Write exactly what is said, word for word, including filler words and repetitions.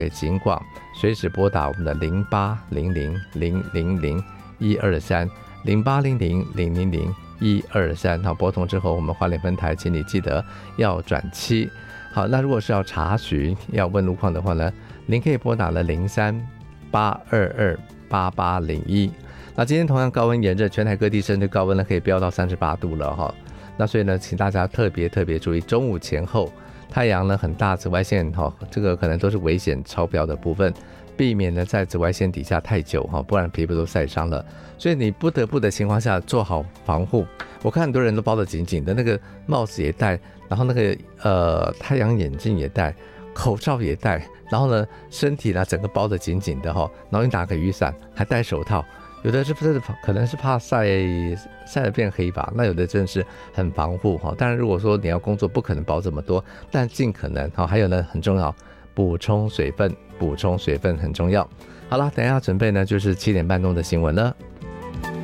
给警广，随时拨打我们的零八零零零零零一二三零八零零零零零一二三。好，拨通之后，我们花莲分台，请你记得要转七。好，那如果是要查询、要问路况的话呢，您可以拨打了零三八二二八八零一。那今天同样高温炎热，全台各地甚至高温呢可以飙到三十八度了哈。那所以呢，请大家特别特别注意，中午前后太阳呢很大，紫外线哈，这个可能都是危险超标的部分，避免呢在紫外线底下太久哈，不然皮肤都晒伤了。所以你不得不的情况下做好防护。我看很多人都包得紧紧的，那个帽子也戴，然后那个呃太阳眼镜也戴，口罩也戴，然后呢身体呢整个包得紧紧的哈，然后你打个雨伞，还戴手套。有的是不是可能是怕晒晒得变黑吧？那有的真的是很防护哈。当然，如果说你要工作，不可能包这么多，但尽可能哈。还有呢，很重要，补充水分，补充水分很重要。好了，等一下准备呢就是七点半钟的新闻了。